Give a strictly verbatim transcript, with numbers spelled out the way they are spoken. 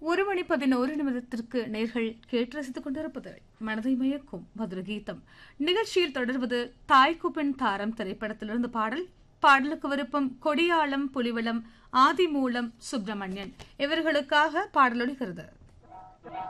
ஒரு மணி பதினோரு நிமிடத்திற்கு நேர்கள் கேட்டு ரசித்துக் கொண்டிருப்பது மனதை மயக்கும் மதுர கீதம். நிகழ்ச்சியில் தொடர்வது தாய்க்கு பெண் தாரம் திரைப்படத்திலிருந்து பாடல். பாடலுக்கு விருப்பம் கொடியாளம், புலிவலம், ஆதிமூலம், சுப்பிரமணியன். இவர்களுக்காக பாடலொலிக்கிறது.